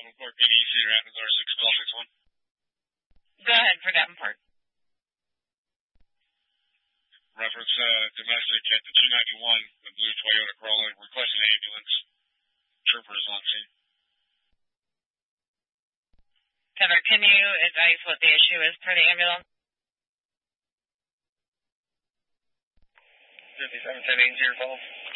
Davenport PD, Cedar Rapids R6, call 61. Go ahead for Davenport. Reference domestic at the 291, the blue Toyota Corolla, requesting an ambulance. Troopers on scene. Trevor, can you advise what the issue is for the ambulance? 5710 your call.